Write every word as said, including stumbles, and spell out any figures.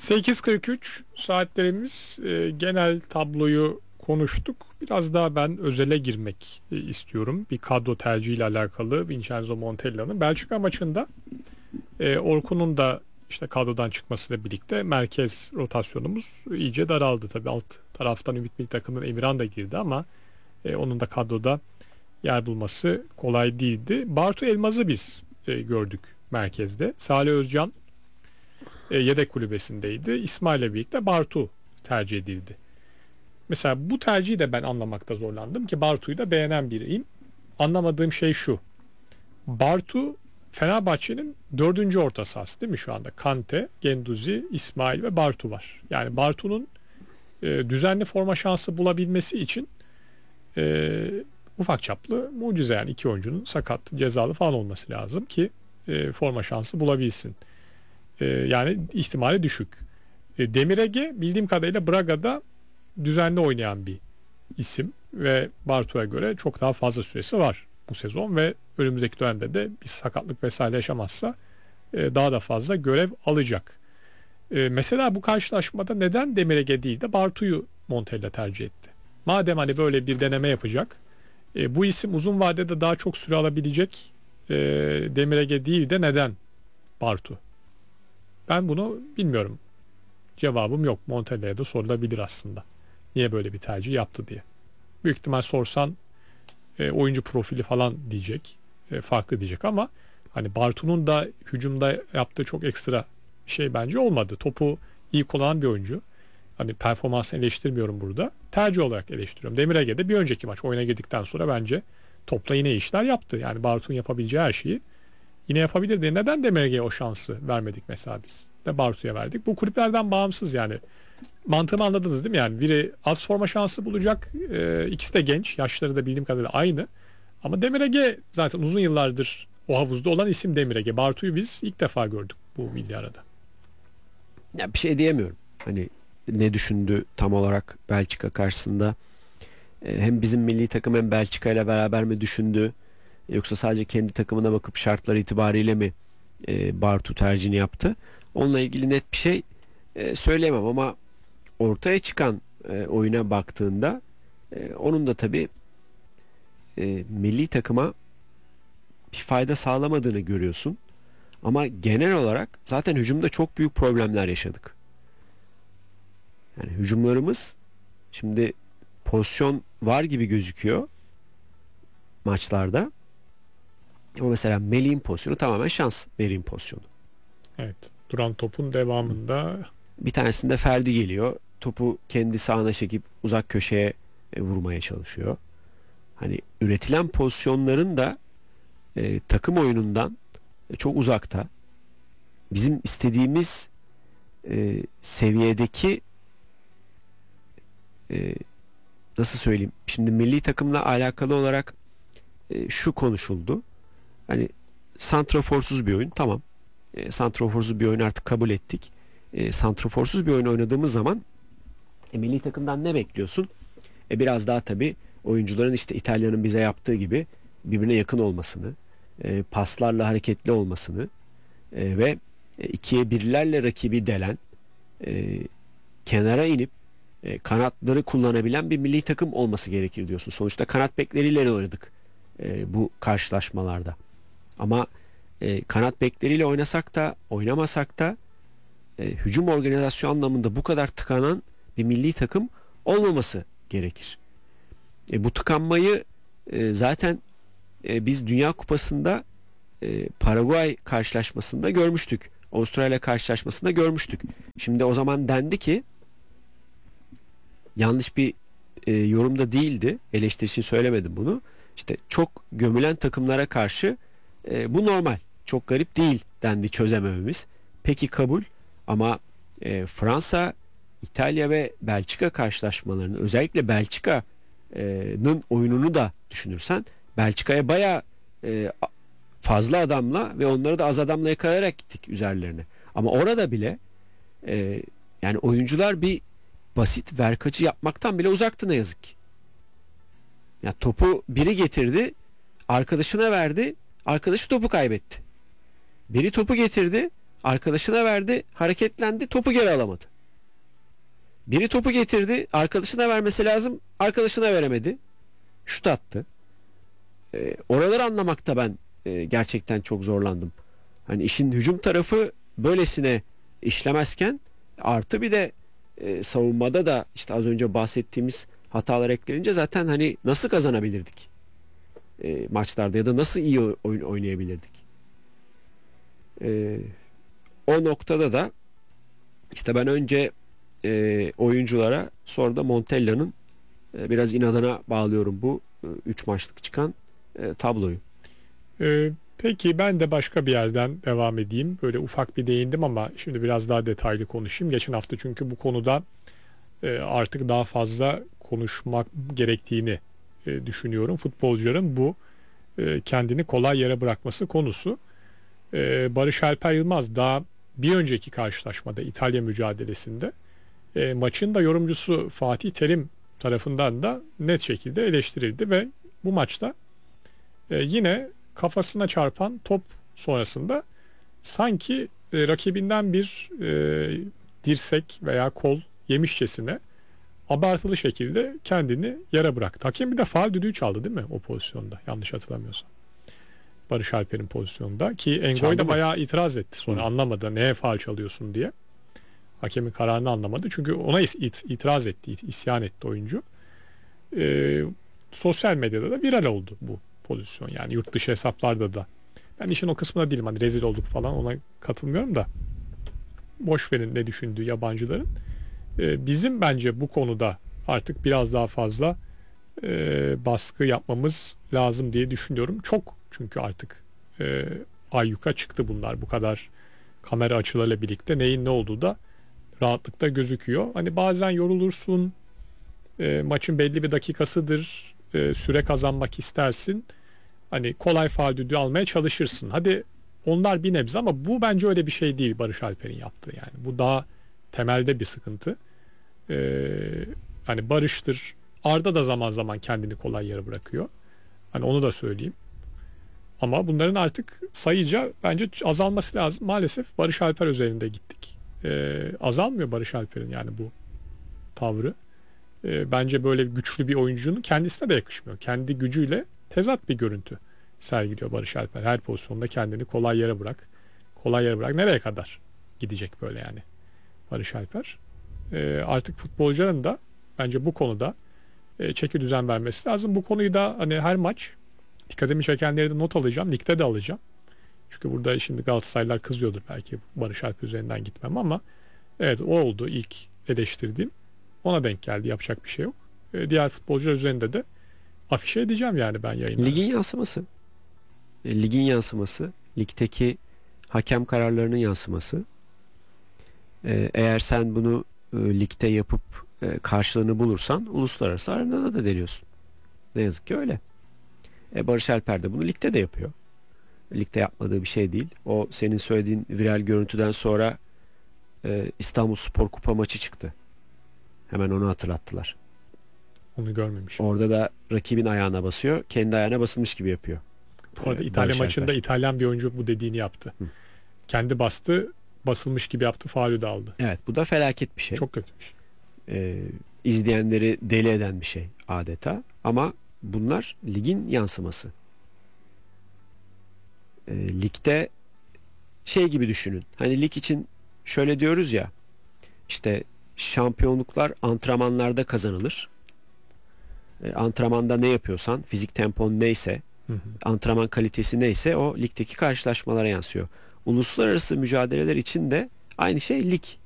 sekiz kırk üç saatlerimiz, e, genel tabloyu konuştuk. Biraz daha ben özele girmek e, istiyorum. Bir kadro tercihiyle alakalı Vincenzo Montella'nın. Belçika maçında e, Orkun'un da işte kadrodan çıkmasıyla birlikte merkez rotasyonumuz iyice daraldı. Tabii alt taraftan Ümit Milli Takım'ın Emirhan da girdi ama e, onun da kadroda yer bulması kolay değildi. Bartu Elmaz'ı biz e, gördük merkezde. Salih Özcan e, yedek kulübesindeydi. İsmail'le birlikte Bartu tercih edildi. Mesela bu tercihi de ben anlamakta zorlandım ki Bartu'yu da beğenen biriyim. Anlamadığım şey şu. Bartu Fenerbahçe'nin dördüncü orta sahası değil mi şu anda? Kante, Genduzi, İsmail ve Bartu var. Yani Bartu'nun e, düzenli forma şansı bulabilmesi için e, ufak çaplı mucize, yani iki oyuncunun sakat, cezalı falan olması lazım ki e, forma şansı bulabilsin. E, yani ihtimali düşük. E, Demir Ege bildiğim kadarıyla Braga'da düzenli oynayan bir isim ve Bartu'ya göre çok daha fazla süresi var bu sezon ve önümüzdeki dönemde de bir sakatlık vesaire yaşamazsa e, daha da fazla görev alacak. E, mesela bu karşılaşmada neden Demir Ege değil de Bartu'yu Montella tercih etti? Madem hani böyle bir deneme yapacak, e, bu isim uzun vadede daha çok süre alabilecek, e, Demir Ege değil de neden Bartu? Ben bunu bilmiyorum. Cevabım yok. Montella'ya da sorulabilir aslında. Niye böyle bir tercih yaptı diye. Büyük ihtimal sorsan e, oyuncu profili falan diyecek. E, farklı diyecek ama hani Bartu'nun da hücumda yaptığı çok ekstra bir şey bence olmadı. Topu iyi kullanan bir oyuncu. Hani performansını eleştirmiyorum burada. Tercih olarak eleştiriyorum. Demir Ege'de bir önceki maç oyuna girdikten sonra bence topla yine işler yaptı. Yani Bartu'nun yapabileceği her şeyi yine yapabilirdi. Neden Demir Ege'ye o şansı vermedik mesela biz? De Bartu'ya verdik. Bu kulüplerden bağımsız yani. Mantığımı anladınız değil mi? Yani biri az forma şansı bulacak. E, ikisi de genç. Yaşları da bildiğim kadarıyla aynı. Ama Demir Ege zaten uzun yıllardır o havuzda olan isim Demir Ege. Bartu'yu biz ilk defa gördük bu milli arada. Ya bir şey diyemiyorum. Hani ne düşündü tam olarak Belçika karşısında? E, hem bizim milli takım hem Belçika ile beraber mi düşündü? Yoksa sadece kendi takımına bakıp şartlar itibariyle mi e, Bartu tercihini yaptı? Onunla ilgili net bir şey e, söyleyemem ama ortaya çıkan e, oyuna baktığında e, onun da tabii e, milli takıma bir fayda sağlamadığını görüyorsun. Ama genel olarak zaten hücumda çok büyük problemler yaşadık. Yani hücumlarımız şimdi pozisyon var gibi gözüküyor maçlarda. Ama mesela Melih'in pozisyonu tamamen şans vereyim pozisyonu. Evet. Duran topun devamında Bir tanesinde Ferdi geliyor. Topu kendi sağına çekip uzak köşeye e, vurmaya çalışıyor. Hani üretilen pozisyonların da e, takım oyunundan e, çok uzakta. Bizim istediğimiz e, seviyedeki e, nasıl söyleyeyim? Şimdi milli takımla alakalı olarak e, şu konuşuldu. Hani santraforsuz bir oyun, tamam. E, santraforsuz bir oyun artık kabul ettik. E, santraforsuz bir oyun oynadığımız zaman e, milli takımdan ne bekliyorsun? E, biraz daha tabii oyuncuların işte İtalya'nın bize yaptığı gibi birbirine yakın olmasını, e, paslarla hareketli olmasını e, ve e, ikiye birlerle rakibi delen, e, kenara inip e, kanatları kullanabilen bir milli takım olması gerekir diyorsun. Sonuçta kanat bekleriyle oynadık e, bu karşılaşmalarda. Ama e, kanat bekleriyle oynasak da oynamasak da e, hücum organizasyon anlamında bu kadar tıkanan bir milli takım olmaması gerekir. E, bu tıkanmayı e, zaten e, biz Dünya Kupası'nda e, Paraguay karşılaşmasında görmüştük. Avustralya karşılaşmasında görmüştük. Şimdi o zaman dendi ki yanlış bir e, yorumda değildi. Eleştirisini söylemedim bunu. İşte çok gömülen takımlara karşı e, bu normal. Çok garip değil dendi çözemememiz. Peki kabul ama e, Fransa, İtalya ve Belçika karşılaşmalarını özellikle Belçika'nın oyununu da düşünürsen Belçika'ya bayağı e, fazla adamla ve onları da az adamla yakalayarak gittik üzerlerine. Ama orada bile e, yani oyuncular bir basit verkaçı yapmaktan bile uzaktı ne yazık ki. Ya topu biri getirdi, arkadaşına verdi, arkadaşı topu kaybetti. Biri topu getirdi, arkadaşına verdi, hareketlendi, topu geri alamadı. Biri topu getirdi, arkadaşına vermesi lazım, arkadaşına veremedi. Şut attı. E, oraları anlamakta ben e, gerçekten çok zorlandım. Hani işin hücum tarafı böylesine işlemezken artı bir de e, savunmada da işte az önce bahsettiğimiz hatalar eklenince zaten hani nasıl kazanabilirdik e, maçlarda ya da nasıl iyi oyun oynayabilirdik? E, o noktada da işte ben önce e, oyunculara sonra da Montella'nın e, biraz inadına bağlıyorum bu üç maçlık çıkan e, tabloyu. Ee, peki ben de başka bir yerden devam edeyim. Böyle ufak bir değindim ama şimdi biraz daha detaylı konuşayım. Geçen hafta çünkü bu konuda e, artık daha fazla konuşmak gerektiğini e, düşünüyorum. Futbolcuların bu e, kendini kolay yere bırakması konusu. E, Barış Alper Yılmaz daha bir önceki karşılaşmada İtalya mücadelesinde e, maçın da yorumcusu Fatih Terim tarafından da net şekilde eleştirildi ve bu maçta e, yine kafasına çarpan top sonrasında sanki e, rakibinden bir e, dirsek veya kol yemişçesine abartılı şekilde kendini yere bıraktı. Hakem bir de faul düdüğü çaldı değil mi o pozisyonda? Yanlış hatırlamıyorsam. Barış Alper'in pozisyonunda ki Engoy da bayağı itiraz etti sonra Hı. anlamadı neye faul çalıyorsun diye. Hakemin kararını anlamadı çünkü ona it- itiraz etti, isyan etti oyuncu. Ee, sosyal medyada da viral oldu bu pozisyon yani yurt dışı hesaplarda da. Ben işin o kısmına değilim hani rezil olduk falan ona katılmıyorum da boş verin ne düşündüğü yabancıların. Ee, bizim bence bu konuda artık biraz daha fazla e, baskı yapmamız lazım diye düşünüyorum. Çok çünkü artık e, ayyuka çıktı bunlar bu kadar kamera açılarıyla birlikte neyin ne olduğu da rahatlıkla gözüküyor. Hani bazen yorulursun, e, maçın belli bir dakikasıdır, e, süre kazanmak istersin. Hani kolay faul düdüğü almaya çalışırsın. Hadi onlar bir nebze ama bu bence öyle bir şey değil Barış Alper'in yaptığı yani. Bu daha temelde bir sıkıntı. E, hani Barış'tır, Arda da zaman zaman kendini kolay yere bırakıyor. Hani onu da söyleyeyim. Ama bunların artık sayıca bence azalması lazım. Maalesef Barış Alper üzerinde gittik. Ee, azalmıyor Barış Alper'in yani bu tavrı. Ee, bence böyle güçlü bir oyuncunun kendisine de yakışmıyor. Kendi gücüyle tezat bir görüntü sergiliyor Barış Alper. Her pozisyonda kendini kolay yere bırak. Kolay yere bırak. Nereye kadar gidecek böyle yani Barış Alper? Ee, artık futbolcuların da bence bu konuda e, çeki düzen vermesi lazım. Bu konuyu da hani her maç dikkatimi çekenleri de not alacağım. Ligde de alacağım. Çünkü burada şimdi Galatasaraylılar kızıyordur belki Barış Alper üzerinden gitmem ama evet o oldu ilk eleştirdiğim. Ona denk geldi. Yapacak bir şey yok. E, diğer futbolcular üzerinde de afişe edeceğim yani ben yayınlarda. Ligin yansıması. E, ligin yansıması. Ligdeki hakem kararlarının yansıması. E, eğer sen bunu e, ligde yapıp e, karşılığını bulursan uluslararası arenada da deniyorsun. Ne yazık ki öyle. E, Barış Alper de bunu ligde de yapıyor. Ligde yapmadığı bir şey değil. O senin söylediğin viral görüntüden sonra e, İstanbul Spor Kupa maçı çıktı. Hemen onu hatırlattılar. Onu görmemişim. Orada da rakibin ayağına basıyor. Kendi ayağına basılmış gibi yapıyor. Orada E, İtalya Barış maçında Alper. İtalyan bir oyuncu bu dediğini yaptı. Hı. Kendi bastı, basılmış gibi yaptı, faulü de aldı. Evet, bu da felaket bir şey. Çok kötüymüş. E, izleyenleri deli eden bir şey adeta. Ama bunlar ligin yansıması. E, ligde şey gibi düşünün. Hani lig için şöyle diyoruz ya. İşte şampiyonluklar antrenmanlarda kazanılır. E, antrenmanda ne yapıyorsan, fizik tempon neyse, hı hı. antrenman kalitesi neyse o ligdeki karşılaşmalara yansıyor. Uluslararası mücadeleler için de aynı şey lig